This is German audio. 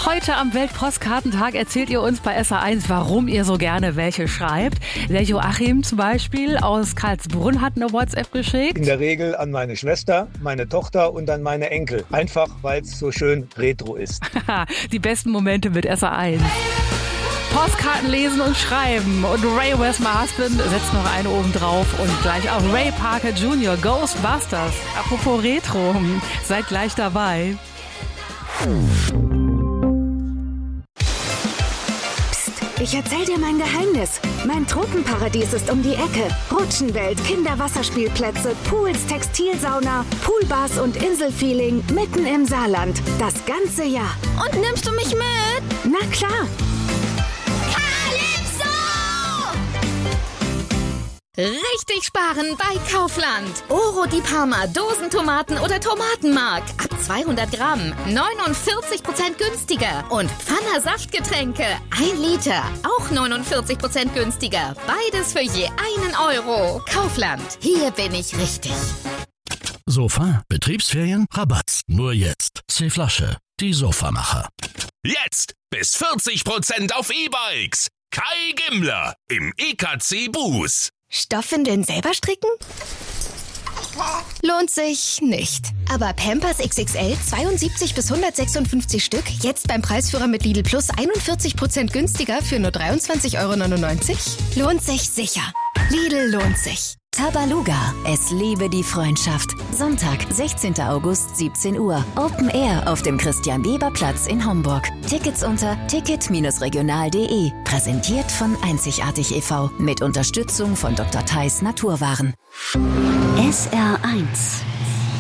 Heute am Weltpostkartentag erzählt ihr uns bei SA1, warum ihr so gerne welche schreibt. Der Joachim zum Beispiel aus Karlsbrunn hat eine WhatsApp geschickt. In der Regel an meine Schwester, meine Tochter und an meine Enkel. Einfach, weil es so schön retro ist. Die besten Momente mit SA1. Postkarten lesen und schreiben. Und Ray Where's My Husband setzt noch eine oben drauf. Und gleich auch Ray Parker Jr., Ghostbusters. Apropos Retro, seid gleich dabei. Ich erzähl dir mein Geheimnis. Mein Tropenparadies ist um die Ecke. Rutschenwelt, Kinderwasserspielplätze, Pools, Textilsauna, Poolbars und Inselfeeling mitten im Saarland. Das ganze Jahr. Und nimmst du mich mit? Na klar. Calypso! Richtig sparen bei Kaufland. Oro di Parma, Dosentomaten oder Tomatenmark. Ab 200 Gramm, 49% günstiger. Und Pfanner Saftgetränke, 1 Liter, auch 49% günstiger. Beides für je 1 Euro. Kaufland, hier bin ich richtig. Sofa, Betriebsferien, Rabatt. Nur jetzt. C-Flasche, die Sofamacher. Jetzt bis 40% auf E-Bikes. Kai Gimmler im EKC Bus. Stoffwindeln selber stricken? Lohnt sich nicht. Aber Pampers XXL 72 bis 156 Stück, jetzt beim Preisführer mit Lidl Plus 41% günstiger für nur 23,99 €? Lohnt sich sicher. Lidl lohnt sich. Tabaluga, es liebe die Freundschaft. Sonntag, 16. August, 17 Uhr. Open Air auf dem Christian-Weber-Platz in Homburg. Tickets unter ticket-regional.de. Präsentiert von Einzigartig e.V. mit Unterstützung von Dr. Theis Naturwaren. SR1